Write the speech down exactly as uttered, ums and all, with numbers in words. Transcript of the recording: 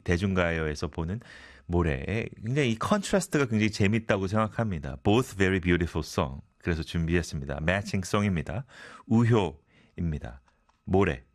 대중가요에서 보는 모래. 굉장히 이 컨트라스트가 굉장히 재밌다고 생각합니다. Both very beautiful song. 그래서 준비했습니다. Matching song입니다. 우효입니다. 모래.